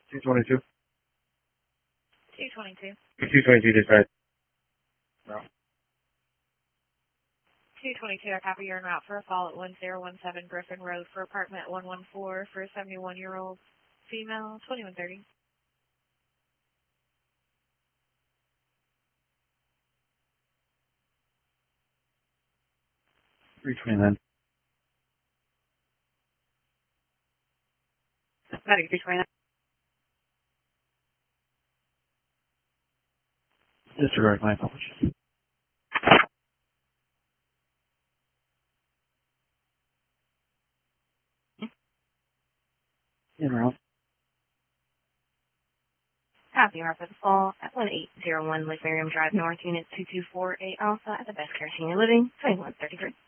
222. 222. 222 dispatch. No. 222, I copy your en route for a call at 1017 Griffin Road for apartment 114 for a 71-year-old female, 2130. 329. Medic 329. Disregard my apologies. In route. Copy your for the call at 1801 Lake Miriam Drive North, Unit 2248 Alpha at the Best Care Senior Living, 2133.